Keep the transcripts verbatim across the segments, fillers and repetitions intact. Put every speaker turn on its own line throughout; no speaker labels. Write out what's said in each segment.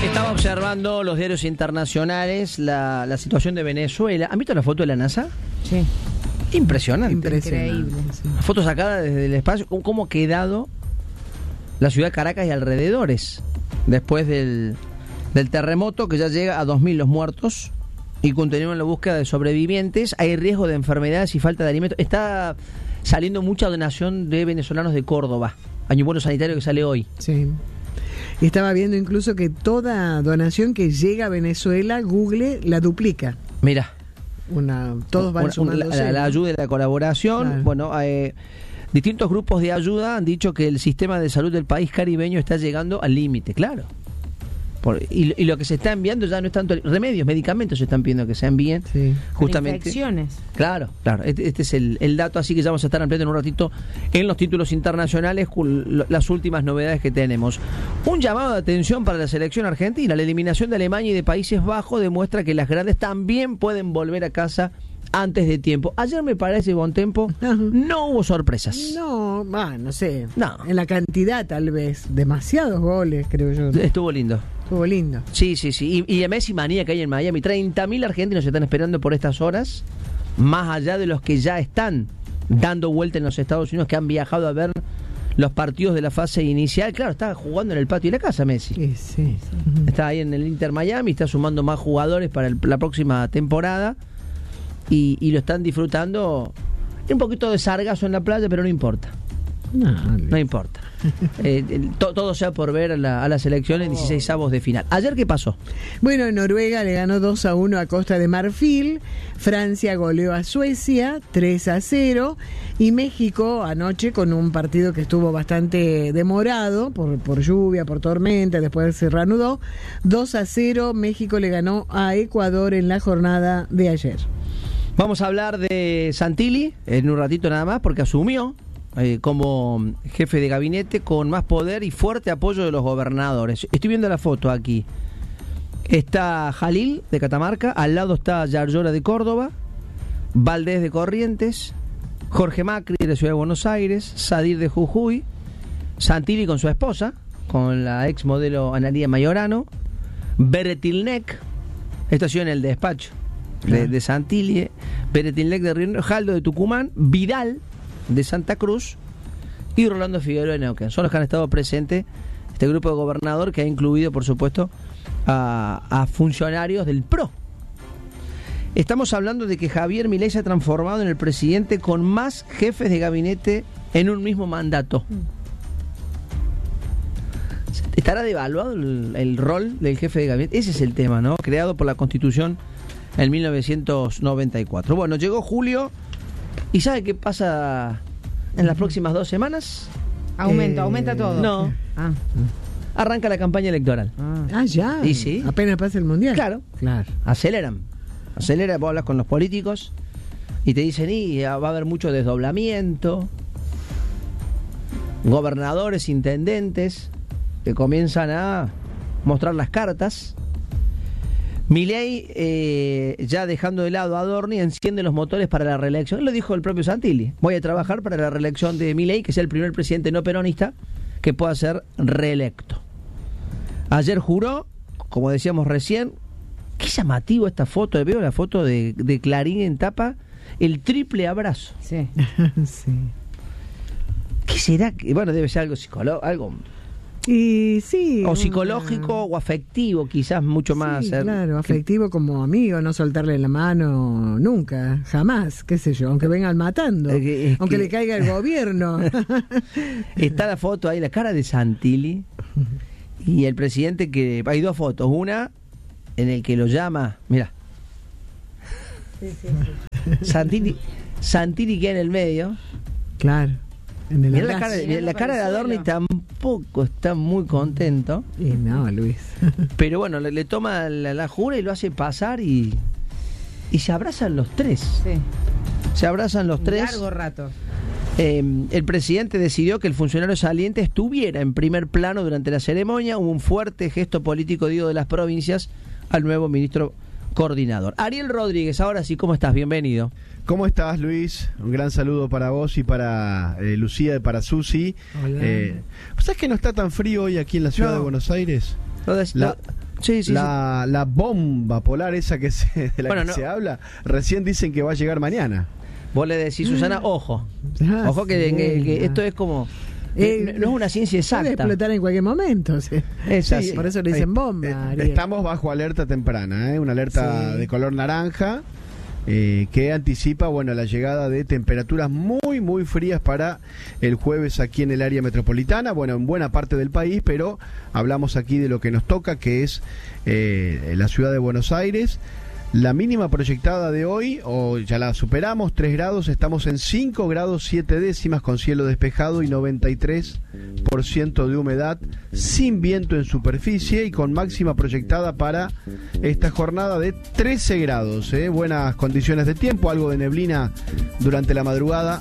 Estaba observando los diarios internacionales la, la situación de Venezuela. ¿Han visto la foto de la NASA?
Sí.
Impresionante.
Increíble. Sí.
La foto sacada desde el espacio. ¿Cómo, cómo ha quedado la ciudad de Caracas y alrededores después del, del terremoto, que ya llega a dos mil los muertos y continúan la búsqueda de sobrevivientes? Hay riesgo de enfermedades y falta de alimentos. Está saliendo mucha donación de venezolanos de Córdoba. Año Bueno Sanitario que sale hoy.
Sí. Y estaba viendo incluso que toda donación que llega a Venezuela, Google la duplica.
Mira.
Una, todos van
una,
sumándose.
La, la ayuda y la colaboración. Claro. Bueno, eh, distintos grupos de ayuda han dicho que el sistema de salud del país caribeño está llegando al límite, claro. Por, y, y lo que se está enviando ya no es tanto remedios, medicamentos se están pidiendo que se envíen. Sí. Justamente.
Infecciones.
Claro, claro. Este, este es el, el dato, así que ya vamos a estar ampliando en un ratito en los títulos internacionales las últimas novedades que tenemos. Un llamado de atención para la selección argentina. La eliminación de Alemania y de Países Bajos demuestra que las grandes también pueden volver a casa antes de tiempo. Ayer me parece, Bontempo, no hubo sorpresas.
No, bah, no sé.
No.
En la cantidad, tal vez. Demasiados goles, creo yo.
Estuvo lindo.
Estuvo lindo.
Sí, sí, sí. Y, y a Messi manía que hay en Miami. treinta mil argentinos se están esperando por estas horas, más allá de los que ya están dando vuelta en los Estados Unidos, que han viajado a ver los partidos de la fase inicial. Claro, está jugando en el patio de la casa Messi.
Sí, sí.
Está ahí en el Inter Miami, está sumando más jugadores para el, la próxima temporada. Y, y lo están disfrutando. Un poquito de sargazo en la playa, pero no importa. No, no importa. Eh, to, todo sea por ver a la, a la selección en dieciseisavos de final. ¿Ayer qué pasó?
Bueno, Noruega le ganó dos a uno a Costa de Marfil. Francia goleó a Suecia tres a cero. Y México anoche, con un partido que estuvo bastante demorado por, por lluvia, por tormenta, después se reanudó, dos a cero. México le ganó a Ecuador en la jornada de ayer.
Vamos a hablar de Santilli en un ratito nada más, porque asumió eh, como jefe de gabinete con más poder y fuerte apoyo de los gobernadores. Estoy viendo la foto aquí. Está Jalil de Catamarca, al lado está Yarlora de Córdoba, Valdés de Corrientes, Jorge Macri de la Ciudad de Buenos Aires, Sadir de Jujuy, Santilli con su esposa, con la ex modelo Analía Mayorano, Beretilnec, estación en el despacho de, de Santilli, Beretilnec de Río, Jaldo de Tucumán, Vidal de Santa Cruz y Rolando Figueroa de Neuquén. Son los que han estado presentes este grupo de gobernador, que ha incluido, por supuesto, a, a funcionarios del P R O. Estamos hablando de que Javier Milei se ha transformado en el presidente con más jefes de gabinete en un mismo mandato. ¿Estará devaluado el, el rol del jefe de gabinete? Ese es el tema, ¿no? Creado por la Constitución en mil novecientos noventa y cuatro. Bueno, llegó julio y ¿sabe qué pasa en las próximas dos semanas?
Aumento,
eh,
aumenta todo.
No.
Ah.
Arranca la campaña electoral.
Ah, ah ya.
¿Y sí?
Apenas pasa el mundial.
Claro.
Claro.
Aceleran. Acelera, vos hablas con los políticos y te dicen, y va a haber mucho desdoblamiento. Gobernadores, intendentes que comienzan a mostrar las cartas. Milei, eh, ya dejando de lado a Adorni, enciende los motores para la reelección. Lo dijo el propio Santilli. Voy a trabajar para la reelección de Milei, que sea el primer presidente no peronista que pueda ser reelecto. Ayer juró, como decíamos recién, qué llamativo esta foto. Veo la foto de, de Clarín en tapa, el triple abrazo.
Sí.
Sí.
¿Qué será? Bueno, debe ser algo psicológico, algo...
Y sí.
O psicológico una... o afectivo, quizás mucho más.
Sí,
ser...
claro, afectivo como amigo, no soltarle la mano nunca, jamás, qué sé yo, aunque vengan matando, es que, es aunque que... le caiga el gobierno.
Está la foto ahí, la cara de Santilli y el presidente, que hay dos fotos, una en el que lo llama, mira,
sí, sí, sí.
Santilli, Santilli queda en el medio.
Claro. En el
Mira la cara, de, la cara de Adorni tampoco está muy contento.
Y no, Luis.
Pero bueno, le, le toma la, la jura y lo hace pasar y, y se abrazan los tres.
Sí.
Se abrazan los
Un
tres.
Largo rato.
Eh, el presidente decidió que el funcionario saliente estuviera en primer plano durante la ceremonia. Hubo un fuerte gesto político, digo, de las provincias al nuevo ministro coordinador. Ariel Rodríguez, ahora sí, ¿cómo estás? Bienvenido.
¿Cómo estás, Luis? Un gran saludo para vos y para eh, Lucía y para Susi.
Hola.
Eh, ¿Sabes que no está tan frío hoy aquí en la ciudad no. de Buenos Aires?
No, des,
la...
no, Sí, sí,
la, la bomba polar esa que se, de la
Bueno,
que
no.
se habla, recién dicen que va a llegar mañana.
Vos le decís, Susana, ojo.
Ah,
Ojo que,
sí,
que- que
ah.
esto es como...
Eh,
no, no es una ciencia
Puede
exacta.
explotar en cualquier momento. Sí.
Es así.
Por eso le dicen
Eh,
bomba.
eh,
Ariel.
estamos bajo alerta temprana, ¿eh? Una alerta
Sí.
de color naranja eh, que anticipa, bueno, la llegada de temperaturas muy, muy frías para el jueves aquí en el área metropolitana, bueno, en buena parte del país, pero hablamos aquí de lo que nos toca, que es eh, la ciudad de Buenos Aires. La mínima proyectada de hoy, o ya la superamos, tres grados, estamos en cinco grados siete décimas con cielo despejado y noventa y tres por ciento de humedad, sin viento en superficie y con máxima proyectada para esta jornada de trece grados. ¿eh? Buenas condiciones de tiempo, algo de neblina durante la madrugada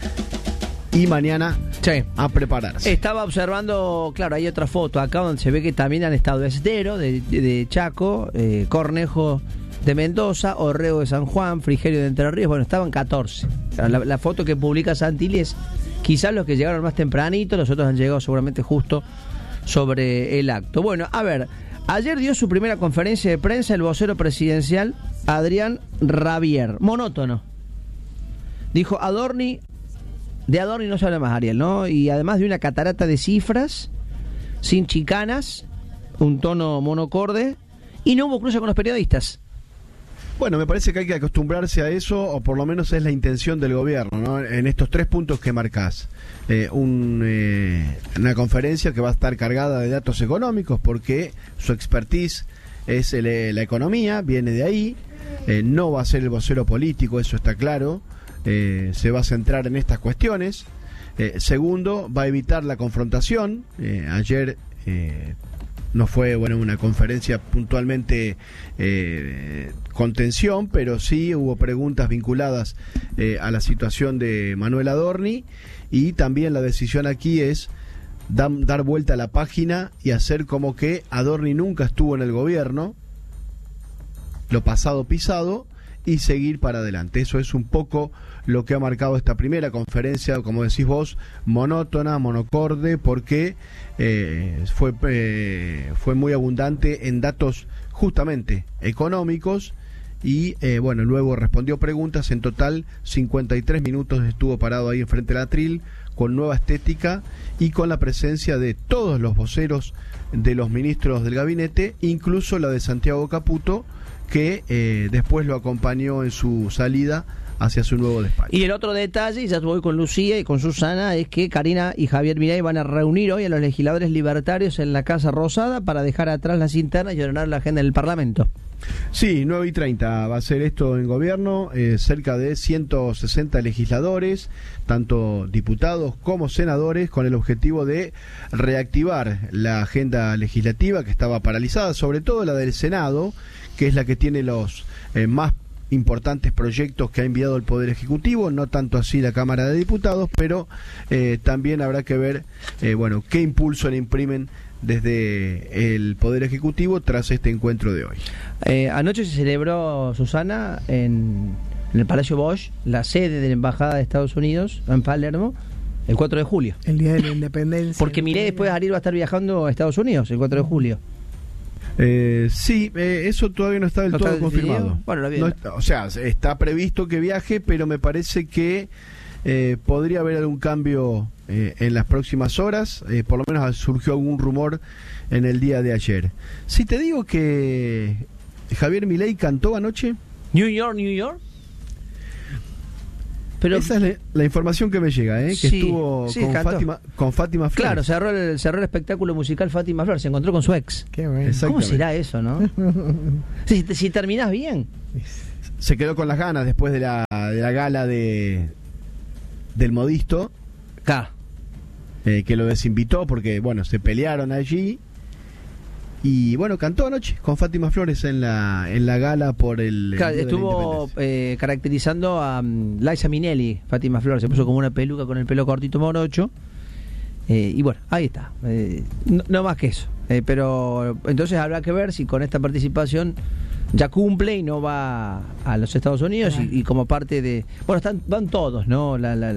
y mañana
Sí.
a prepararse.
Estaba observando, claro, hay otra foto acá donde se ve que también han estado Estero de, de Chaco, eh, Cornejo de Mendoza, Orrego de San Juan, Frigerio de Entre Ríos, bueno, estaban catorce. La, la foto que publica Santilli es quizás los que llegaron más tempranito, los otros han llegado seguramente justo sobre el acto. Bueno, a ver, ayer dio su primera conferencia de prensa el vocero presidencial Adrián Rabier, monótono. Dijo Adorni, de Adorni no se habla más, Ariel, ¿no? Y además de una catarata de cifras, sin chicanas, un tono monocorde, y no hubo cruce con los periodistas.
Bueno, me parece que hay que acostumbrarse a eso, o por lo menos es la intención del gobierno, ¿no? En estos tres puntos que marcás. Eh, un, eh, una conferencia que va a estar cargada de datos económicos, porque su expertise es el, eh, la economía, viene de ahí. Eh, no va a ser el vocero político, eso está claro. Eh, se va a centrar en estas cuestiones. Eh, segundo, va a evitar la confrontación. Eh, ayer... Eh, No fue, bueno, una conferencia puntualmente eh, con tensión, pero sí hubo preguntas vinculadas eh, a la situación de Manuel Adorni, y también la decisión aquí es dar, dar vuelta a la página y hacer como que Adorni nunca estuvo en el gobierno, lo pasado pisado, y seguir para adelante. Eso es un poco lo que ha marcado esta primera conferencia, como decís vos, monótona, monocorde, porque eh, fue, eh, fue muy abundante en datos justamente económicos y eh, bueno, luego respondió preguntas. En total cincuenta y tres minutos estuvo parado ahí enfrente del atril, con nueva estética y con la presencia de todos los voceros de los ministros del gabinete, incluso la de Santiago Caputo, que eh, después lo acompañó en su salida hacia su nuevo despacho.
Y el otro detalle, y ya voy con Lucía y con Susana, es que Karina y Javier Milei van a reunir hoy a los legisladores libertarios en la Casa Rosada para dejar atrás las internas y ordenar la agenda del Parlamento.
Sí, nueve y treinta va a ser esto en gobierno, eh, cerca de ciento sesenta legisladores, tanto diputados como senadores, con el objetivo de reactivar la agenda legislativa que estaba paralizada, sobre todo la del Senado, que es la que tiene los eh, más importantes proyectos que ha enviado el Poder Ejecutivo, no tanto así la Cámara de Diputados, pero eh, también habrá que ver eh, bueno, qué impulso le imprimen desde el Poder Ejecutivo tras este encuentro de hoy.
Eh, anoche se celebró, Susana, en, en el Palacio Bosch, la sede de la Embajada de Estados Unidos, en Palermo, el cuatro de julio.
El Día de la Independencia.
Porque Milei después de Ariel va a estar viajando a Estados Unidos el cuatro de julio.
Eh, sí, eh, eso todavía no está del
¿No
todo
está
confirmado.
definido? Bueno, lo vi-
No está- o sea, está previsto que viaje, pero me parece que eh, podría haber algún cambio eh, en las próximas horas. Eh, por lo menos surgió algún rumor en el día de ayer. Si te digo que Javier Milei cantó anoche,
New York, New York. Pero
esa es la, la información que me llega, ¿eh? que
Sí,
estuvo
sí,
con,
cantó.
Fátima, con Fátima Flores.
claro, cerró el, cerró el espectáculo musical Fátima Flores, se encontró con su ex.
Qué bueno.
Exacto.
¿Cómo
Exactamente.
será eso, no? si, si terminás bien.
Se quedó con las ganas después de la, de la gala de del Modisto,
Claro.
eh, que lo desinvitó porque, bueno, se pelearon allí. Y bueno, cantó anoche con Fátima Flores en la en la gala por el...
Claro,
el Día de la
estuvo
Independencia.
eh, caracterizando a um, Liza Minnelli, Fátima Flores, se puso como una peluca con el pelo cortito morocho. Eh, y bueno, ahí está. Eh, no, no más que eso. Eh, pero entonces habrá que ver si con esta participación ya cumple y no va a los Estados Unidos.
Claro.
y, y como parte de... Bueno, están van todos, ¿no? La, la,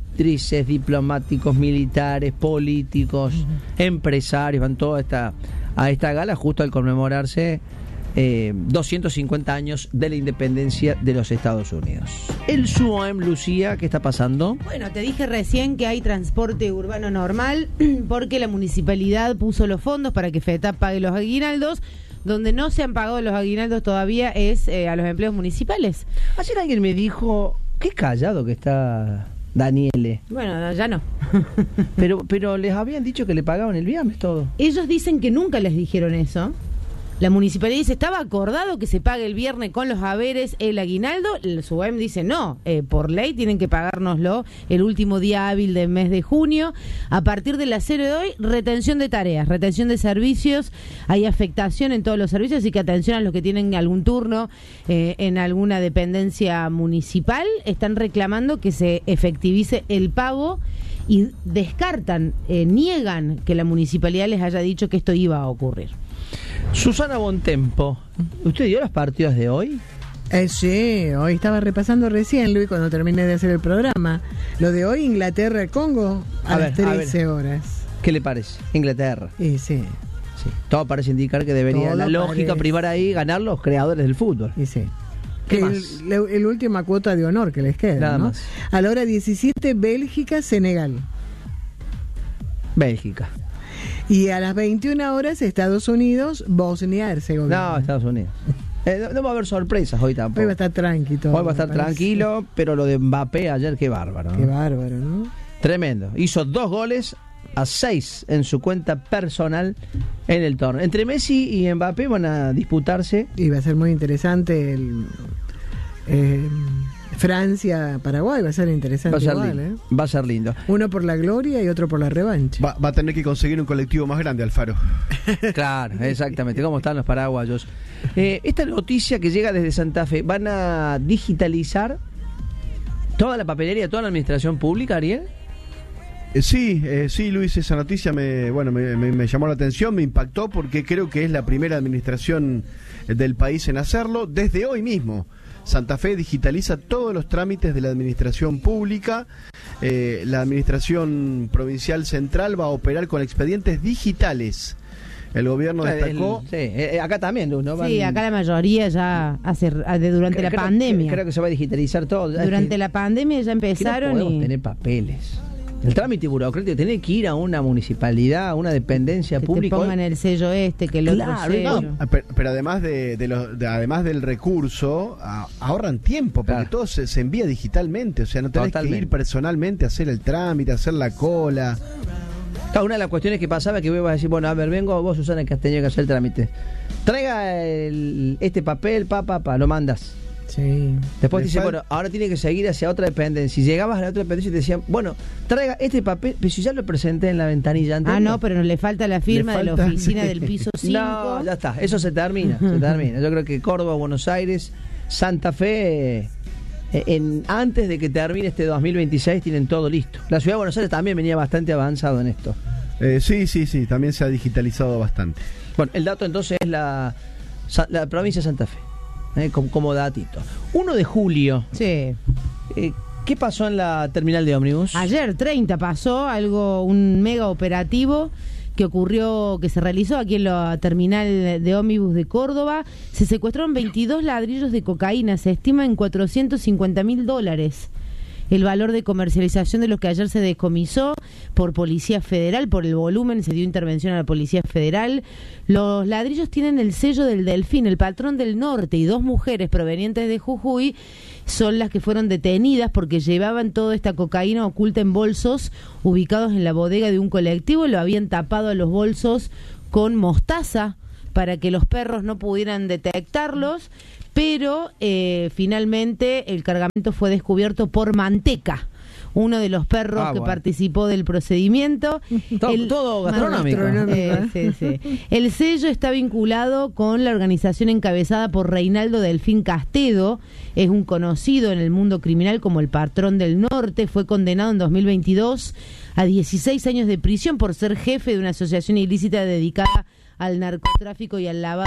actrices, diplomáticos, militares, políticos, uh-huh. empresarios, van toda esta a esta gala justo al conmemorarse eh, doscientos cincuenta años de la independencia de los Estados Unidos. El S U A M, Lucía, ¿qué está pasando?
Bueno, te dije recién que hay transporte urbano normal porque la municipalidad puso los fondos para que FETAP pague los aguinaldos. Donde no se han pagado los aguinaldos todavía es eh, a los empleos municipales.
Ayer alguien me dijo, qué callado que está Daniele.
Bueno, ya no.
Pero pero les habían dicho que le pagaban el viernes todo.
Ellos dicen que nunca les dijeron eso. La municipalidad dice, estaba acordado que se pague el viernes con los haberes el aguinaldo. El S U A M dice, no, eh, por ley tienen que pagárnoslo el último día hábil del mes de junio. A partir de las cero de hoy, retención de tareas, retención de servicios. Hay afectación en todos los servicios, así que atención a los que tienen algún turno eh, en alguna dependencia municipal. Están reclamando que se efectivice el pago y descartan, eh, niegan que la municipalidad les haya dicho que esto iba a ocurrir.
Susana Bontempo, ¿usted dio los partidos de hoy?
Eh, sí, hoy estaba repasando recién, Luis, cuando terminé de hacer el programa. Lo de hoy, Inglaterra-Congo, a,
A
las
ver, a
trece
ver.
horas.
¿Qué le parece? Inglaterra.
Y sí,
Sí. Todo parece indicar que debería,
Todo
la lógica
parece.
primar ahí, ganar los creadores del fútbol.
y sí.
¿Qué
El,
más?
la el última cuota de honor que les queda,
Nada
¿no?
más.
A la hora diecisiete, Bélgica-Senegal.
Bélgica.
Y a las veintiuna horas, Estados Unidos, Bosnia-Herzegovina.
No, Estados Unidos. Eh, no, no va a haber sorpresas hoy tampoco.
Hoy va a estar tranqui todo,
Hoy va a estar
me parece.
tranquilo, pero lo de Mbappé ayer, qué bárbaro, ¿no?
Qué bárbaro, ¿no?
Tremendo. Hizo dos goles a seis en su cuenta personal en el torneo. Entre Messi y Mbappé van a disputarse.
Y va a ser muy interesante el eh, Francia-Paraguay, va a ser interesante
Va a ser
igual,
lindo.
¿eh?
Va a ser lindo.
Uno por la gloria y otro por la revancha.
Va, va a tener que conseguir un colectivo más grande, Alfaro.
Claro, exactamente. ¿Cómo están los paraguayos? Eh, esta noticia que llega desde Santa Fe, ¿van a digitalizar toda la papelería, toda la administración pública, Ariel?
Eh, sí, eh, sí, Luis, esa noticia me, bueno, me, me- me llamó la atención, me impactó porque creo que es la primera administración eh, del país en hacerlo. Desde hoy mismo, Santa Fe digitaliza todos los trámites de la administración pública. Eh, la administración provincial central va a operar con expedientes digitales. El gobierno destacó...
El- sí, eh, acá también, Luz, ¿no? Van-
Sí, acá la mayoría ya hace de- durante
creo-
la
creo-
pandemia.
Creo que se va a digitalizar todo. Ya
Durante
es que-
la pandemia ya
que no
empezaron
podemos
y
tener papeles. El trámite burocrático, tener que ir a una municipalidad, a una dependencia
que te
pública.
pongan el sello este, que el
Claro,
otro sello.
no.
Ah, Pero, pero además de, de los, de- además del recurso, a- ahorran tiempo, porque
Claro.
todo se, se envía digitalmente, o sea, no tenés
Totalmente.
que ir personalmente a hacer el trámite, a hacer la cola.
Claro, una de las cuestiones que pasaba es que vos ibas a decir, bueno, a ver, vengo vos, Susana, que has tenido que hacer el trámite. Traiga el- este papel, pa, pa, pa, lo mandas.
Sí.
Después
Le
te dice,
fal-
bueno, ahora tiene que seguir hacia otra dependencia. Si llegabas a la otra dependencia y te decían, bueno, traiga este papel, pero si ya lo presenté en la ventanilla antes.
Ah, no, pero no le falta la firma de la
falta,
oficina
sí.
del piso cinco.
No, ya está, eso se termina, se termina. Yo creo que Córdoba, Buenos Aires, Santa Fe, eh, en, antes de que termine este dos mil veintiséis, tienen todo listo. La ciudad de Buenos Aires también venía bastante avanzado en esto.
Eh, sí, sí, sí, también se ha digitalizado bastante.
Bueno, el dato entonces es la, Sa- la provincia de Santa Fe, eh, como, como datito. uno de julio,
Sí.
eh, ¿qué pasó en la terminal de ómnibus?
Ayer treinta pasó algo, un mega operativo que ocurrió, que se realizó aquí en la terminal de ómnibus de Córdoba. Se secuestraron veintidós ladrillos de cocaína, se estima en cuatrocientos cincuenta mil dólares. El valor de comercialización de los que ayer se descomisó por Policía Federal, por el volumen, se dio intervención a la Policía Federal. Los ladrillos tienen el sello del Delfín, el patrón del norte, y dos mujeres provenientes de Jujuy son las que fueron detenidas porque llevaban toda esta cocaína oculta en bolsos ubicados en la bodega de un colectivo. Lo habían tapado a los bolsos con mostaza para que los perros no pudieran detectarlos, pero eh, finalmente el cargamento fue descubierto por Manteca, uno de los perros
Ah,
que
bueno.
participó del procedimiento.
Todo- todo gastronómico.
Eh, sí, sí. El sello está vinculado con la organización encabezada por Reinaldo Delfín Castedo. Es un conocido en el mundo criminal como el patrón del norte. Fue condenado en dos mil veintidós a dieciséis años de prisión por ser jefe de una asociación ilícita dedicada al narcotráfico y al lavado de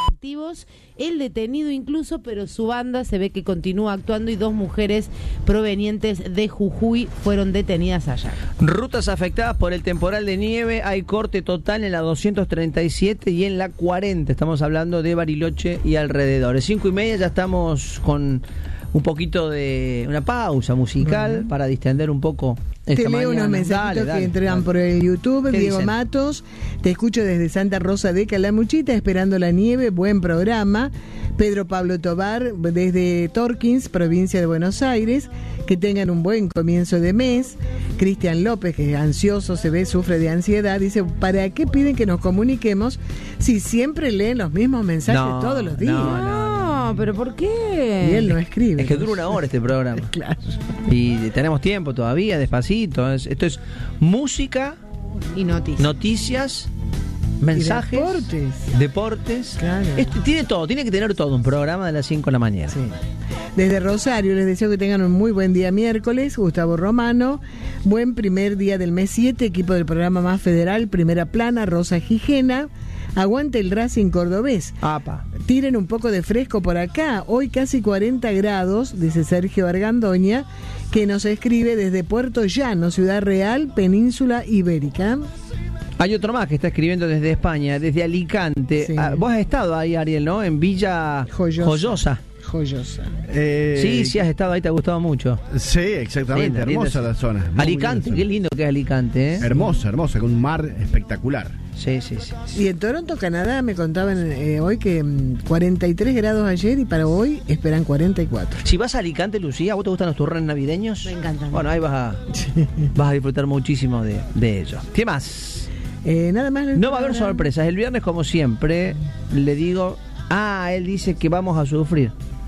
activos, el detenido incluso, pero su banda se ve que continúa actuando y dos mujeres provenientes de Jujuy fueron detenidas allá.
Rutas afectadas por el temporal de nieve, hay corte total en la doscientos treinta y siete y en la cuarenta, estamos hablando de Bariloche y alrededores. Cinco y media, ya estamos con un poquito de una pausa musical uh-huh. para distender un poco esta
Te leo
mañana.
unos mensajitos
Dale, dale,
que entregan
dale.
por el YouTube. Diego
dicen?
Matos, te escucho desde Santa Rosa de Calamuchita, esperando la nieve, buen programa. Pedro Pablo Tobar, desde Torkins, provincia de Buenos Aires, que tengan un buen comienzo de mes. Cristian López, que es ansioso, se ve, sufre de ansiedad, dice, ¿para qué piden que nos comuniquemos si siempre leen los mismos mensajes
No,
todos los días?
no, no.
No, pero ¿por qué?
Y él no escribe.
Es que dura una hora este programa.
Claro.
Y tenemos tiempo todavía, despacito. Es- Esto es música,
Y noticias.
noticias, mensajes,
Y deportes.
deportes.
Claro.
Esto tiene todo, tiene que tener todo un programa de las cinco de la mañana.
Sí. Desde Rosario les deseo que tengan un muy buen día miércoles. Gustavo Romano, buen primer día del mes siete, equipo del programa Más Federal, primera plana, Rosa Gijena. Aguante el Racing cordobés.
Apa.
Tiren un poco de fresco por acá. Hoy casi cuarenta grados, dice Sergio Argandoña, que nos escribe desde Puerto Llano, Ciudad Real, Península Ibérica.
Hay otro más que está escribiendo desde España, desde Alicante.
Sí.
Ah, vos has estado ahí, Ariel, ¿no? En Villa
Joyosa.
Joyosa.
Joyosa.
Eh,
Sí, sí has estado ahí, te ha gustado mucho.
Sí, exactamente.
Linda,
hermosa
linda.
la zona. muy
Alicante,
linda
qué
zona.
lindo que es Alicante, ¿eh?
Hermosa, hermosa, con un mar espectacular.
Sí, sí, sí.
Y en Toronto, Canadá, me contaban eh, hoy que mm, cuarenta y tres grados ayer y para hoy esperan cuarenta y cuatro.
Si vas a Alicante, Lucía, ¿vos te gustan los turrones navideños?
Me encantan.
Bueno, ahí vas a, vas a disfrutar muchísimo de, de ellos. ¿Qué más?
Eh, nada más. les-
No va a haber sorpresas. El viernes, como siempre, le digo... Ah, él dice que vamos a sufrir.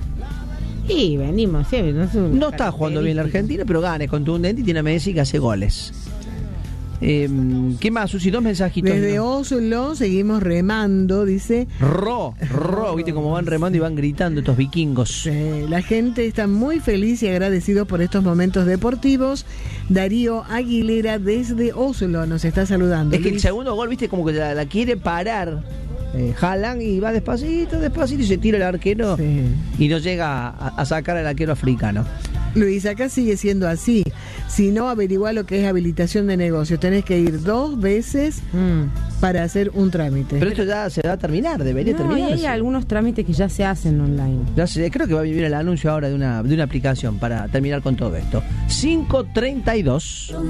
Y venimos, sí, no, es un
No está jugando bien la Argentina, pero gana, es contundente y tiene a Messi que hace goles. Eh, ¿Qué más, Susi? Dos mensajitos.
Desde
¿no?
Oslo seguimos remando, dice.
Ro, ro, viste cómo van remando y van gritando estos vikingos.
Eh, la gente está muy feliz y agradecido por estos momentos deportivos. Darío Aguilera desde Oslo nos está saludando.
Es que el
Luis.
segundo gol, viste, como que la, la quiere parar. Eh, Haaland y va despacito, despacito y se tira el arquero
Sí.
y no llega a, a sacar al arquero africano.
Luis, acá sigue siendo así. Si no, averigua lo que es habilitación de negocio. Tenés que ir dos veces
Mm.
para hacer un trámite.
Pero esto ya se va a terminar, debería
No, y
terminar.
hay algunos trámites que ya se hacen online.
Ya sé, creo que va a vivir el anuncio ahora de una, de una aplicación para terminar con todo esto. cinco treinta y dos